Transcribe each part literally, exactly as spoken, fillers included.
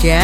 Ya.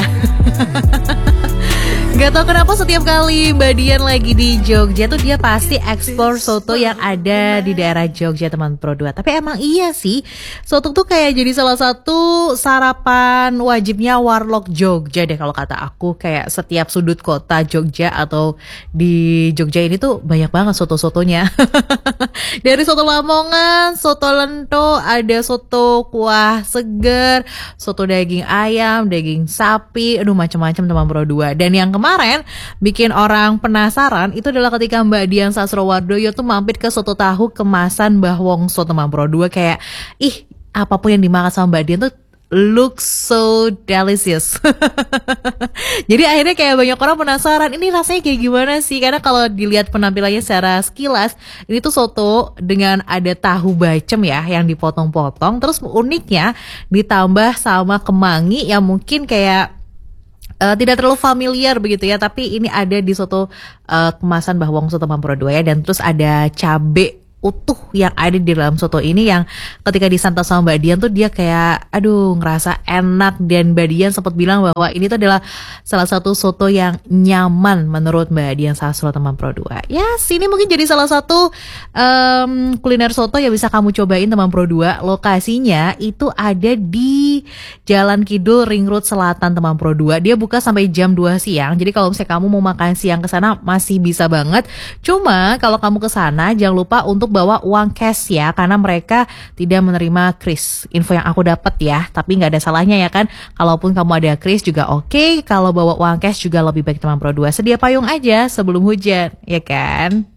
Gak tau kenapa setiap kali Mbak Dian lagi di Jogja tuh dia pasti eksplor soto yang ada di daerah Jogja, teman Pro dua. Tapi emang iya sih, soto tuh kayak jadi salah satu sarapan wajibnya warlock Jogja deh kalau kata aku. Kayak setiap sudut kota Jogja atau di Jogja ini tuh banyak banget soto-sotonya. Dari soto Lamongan, soto lento, ada soto kuah seger, soto daging ayam, daging sapi, aduh macam-macam teman Pro dua. Dan yang kemarin bikin orang penasaran itu adalah ketika Mbak Dian Sastrowardoyo tuh mampir ke soto tahu kemasan Mbah Wongso teman Pro dua. Kayak ih, apapun yang dimakan sama Mbak Dian tuh looks so delicious. Jadi akhirnya kayak banyak orang penasaran ini rasanya kayak gimana sih. Karena kalau dilihat penampilannya secara sekilas, ini tuh soto dengan ada tahu bacem ya yang dipotong-potong. Terus uniknya ditambah sama kemangi yang mungkin kayak Uh, tidak terlalu familiar begitu ya, tapi ini ada di soto uh, kemasan Mbah Wongso teman Pro dua ya. Dan terus ada cabe utuh yang ada di dalam soto ini yang ketika disantap sama Mbak Dian tuh dia kayak aduh ngerasa enak. Dan Mbak Dian sempat bilang bahwa ini tuh adalah salah satu soto yang nyaman menurut Mbak Dian Sastro teman Pro dua. Ya sini mungkin jadi salah satu um, kuliner soto yang bisa kamu cobain teman Pro dua. Lokasinya itu ada di Jalan Kidul Ring Road Selatan teman Pro dua. Dia buka sampai jam dua siang. Jadi kalau misalnya kamu mau makan siang ke sana masih bisa banget. Cuma kalau kamu ke sana jangan lupa untuk bawa uang cash ya, karena mereka tidak menerima kris. Info yang aku dapat ya, tapi nggak ada salahnya ya kan. Kalaupun kamu ada kris juga oke. Okay. Kalau bawa uang cash juga lebih baik teman Pro dua. Sedia payung aja sebelum hujan, ya kan?